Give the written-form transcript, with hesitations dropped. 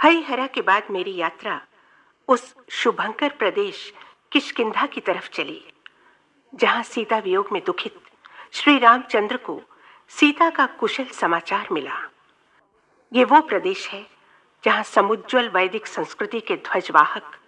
हरिहरा के बाद मेरी यात्रा उस शुभंकर प्रदेश किष्किंधा की तरफ चली, जहां सीता वियोग में दुखित श्री रामचंद्र को सीता का कुशल समाचार मिला। ये वो प्रदेश है जहां समुज्ज्वल वैदिक संस्कृति के ध्वजवाहक